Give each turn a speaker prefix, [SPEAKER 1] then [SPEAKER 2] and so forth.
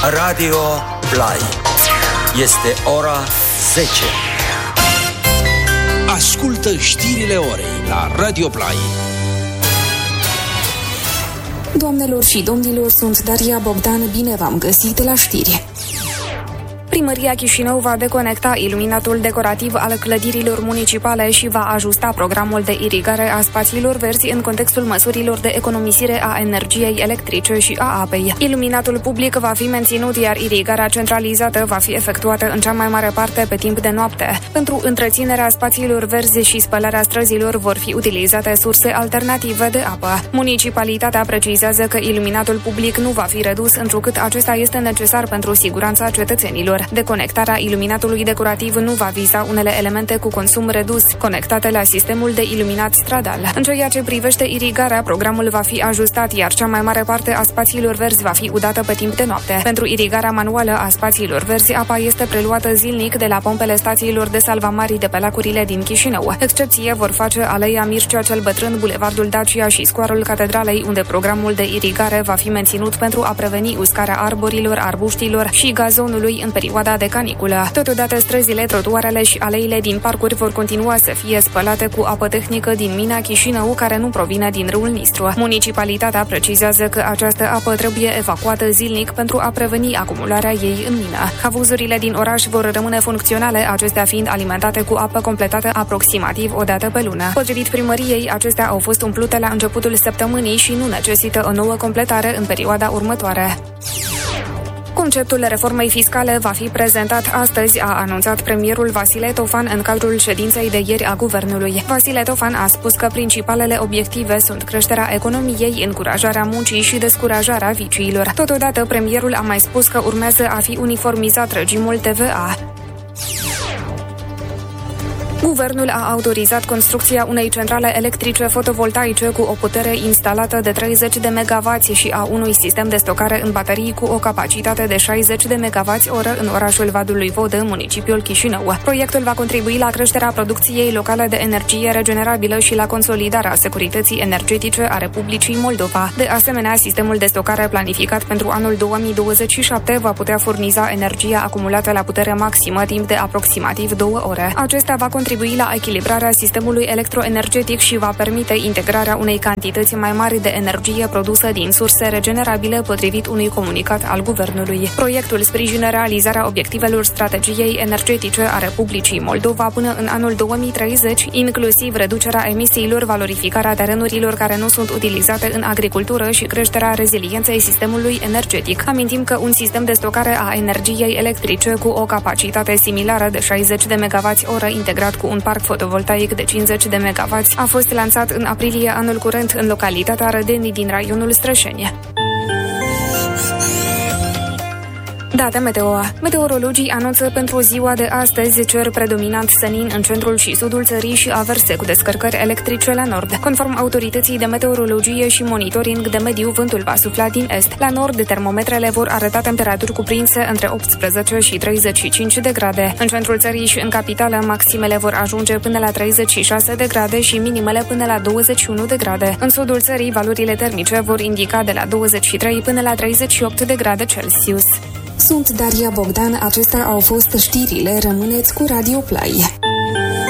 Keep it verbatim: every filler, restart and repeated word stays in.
[SPEAKER 1] Radio Play. Este ora zece.
[SPEAKER 2] Ascultă știrile orei la Radio Play.
[SPEAKER 3] Doamnelor și domnilor, sunt Daria Bogdan, bine v-am găsit la știri. Primăria Chișinău va deconecta iluminatul decorativ al clădirilor municipale și va ajusta programul de irigare a spațiilor verzi în contextul măsurilor de economisire a energiei electrice și a apei. Iluminatul public va fi menținut, iar irigarea centralizată va fi efectuată în cea mai mare parte pe timp de noapte. Pentru întreținerea spațiilor verzi și spălarea străzilor vor fi utilizate surse alternative de apă. Municipalitatea precizează că iluminatul public nu va fi redus, întrucât acesta este necesar pentru siguranța cetățenilor. Deconectarea iluminatului decorativ nu va viza unele elemente cu consum redus, conectate la sistemul de iluminat stradal. În ceea ce privește irigarea, programul va fi ajustat, iar cea mai mare parte a spațiilor verzi va fi udată pe timp de noapte. Pentru irigarea manuală a spațiilor verzi, apa este preluată zilnic de la pompele stațiilor de salvamari de pe lacurile din Chișinău. Excepție vor face Aleia Mircea cel Bătrân, Bulevardul Dacia și scoarul Catedralei, unde programul de irigare va fi menținut pentru a preveni uscarea arborilor, arbuștilor și gazonului în perioada de caniculă. Totodată, străzile, trotuarele și aleile din parcuri vor continua să fie spălate cu apă tehnică din mina Chișinău, care nu provine din râul Nistru. Municipalitatea precizează că această apă trebuie evacuată zilnic pentru a preveni acumularea ei în mină. Havuzurile din oraș vor rămâne funcționale, acestea fiind alimentate cu apă completată aproximativ o dată pe lună. Potrivit primăriei, acestea au fost umplute la începutul săptămânii și nu necesită o nouă completare în perioada următoare. Conceptul reformei fiscale va fi prezentat astăzi, a anunțat premierul Vasile Tofan în cadrul ședinței de ieri a guvernului. Vasile Tofan a spus că principalele obiective sunt creșterea economiei, încurajarea muncii și descurajarea viciilor. Totodată, premierul a mai spus că urmează a fi uniformizat regimul T V A. Guvernul a autorizat construcția unei centrale electrice fotovoltaice cu o putere instalată de treizeci de megawatți și a unui sistem de stocare în baterii cu o capacitate de șaizeci de megawatți oră în orașul Vadului Vodă, municipiul Chișinău. Proiectul va contribui la creșterea producției locale de energie regenerabilă și la consolidarea securității energetice a Republicii Moldova. De asemenea, sistemul de stocare planificat pentru anul două mii douăzeci și șapte va putea furniza energia acumulată la putere maximă timp de aproximativ două ore. Acesta va contribui la echilibrarea sistemului electroenergetic și va permite integrarea unei cantități mai mari de energie produsă din surse regenerabile, potrivit unui comunicat al guvernului. Proiectul sprijină realizarea obiectivelor strategiei energetice a Republicii Moldova până în anul două mii treizeci, inclusiv reducerea emisiilor, valorificarea terenurilor care nu sunt utilizate în agricultură și creșterea rezilienței sistemului energetic. Amintim că un sistem de stocare a energiei electrice cu o capacitate similară de șaizeci de megawatți oră integrat cu un parc fotovoltaic de cincizeci de megawatți a fost lansat în aprilie anul curent în localitatea Rădeni din raionul Strășeni. Date meteo. Meteorologii anunță pentru ziua de astăzi cer predominant senin în centrul și sudul țării și averse cu descărcări electrice la nord. Conform autorității de meteorologie și monitoring de mediu, vântul va sufla din est. La nord, termometrele vor arăta temperaturi cuprinse între optsprezece și treizeci și cinci de grade. În centrul țării și în capitală, maximele vor ajunge până la treizeci și șase de grade și minimele până la douăzeci și unu de grade. În sudul țării, valorile termice vor indica de la douăzeci și trei până la treizeci și opt de grade Celsius. Sunt Daria Bogdan, acestea au fost știrile, rămâneți cu Radio Play.